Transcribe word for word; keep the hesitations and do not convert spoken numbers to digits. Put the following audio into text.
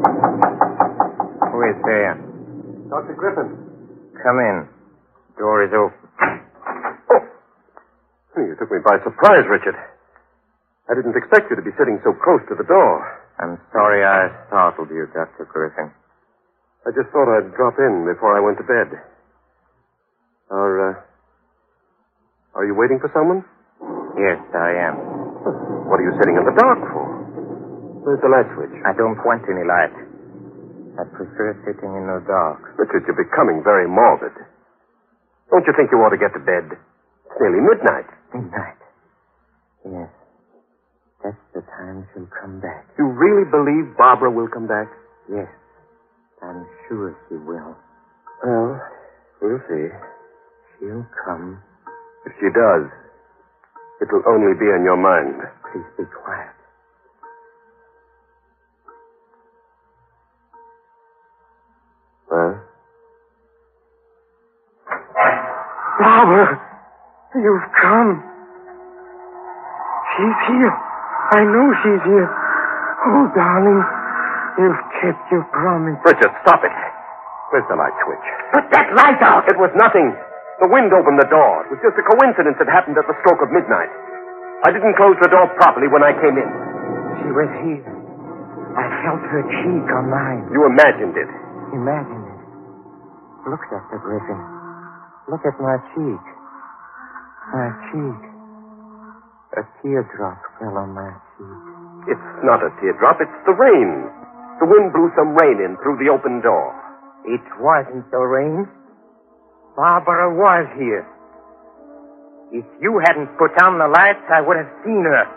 Who is there? Doctor Griffin. Come in. Door is open. Oh. You took me by surprise, Richard. I didn't expect you to be sitting so close to the door. I'm sorry I startled you, Doctor Griffin. I just thought I'd drop in before I went to bed. Are, uh... Are you waiting for someone? Yes, I am. What are you sitting in the dark for? Where's the light switch? I don't want any light. I prefer sitting in the dark. Richard, you're becoming very morbid. Don't you think you ought to get to bed? It's nearly midnight. Midnight? Yes. That's the time she'll come back. You really believe Barbara will come back? Yes. I'm sure she will. Well, we'll see. She'll come. If she does, it'll only be in your mind. Please be quiet. Huh? Barbara, you've come. She's here. I know she's here. Oh, darling, you've kept your promise. Richard, stop it. Where's the light switch? Put that light out. It was nothing. The wind opened the door. It was just a coincidence that happened at the stroke of midnight. I didn't close the door properly when I came in. She was here. I felt her cheek on mine. You imagined it. Imagine it. Look, Doctor Griffin. Look at my cheek. My cheek. A teardrop fell on my cheek. It's not a teardrop. It's the rain. The wind blew some rain in through the open door. It wasn't the rain. Barbara was here. If you hadn't put on the lights, I would have seen her.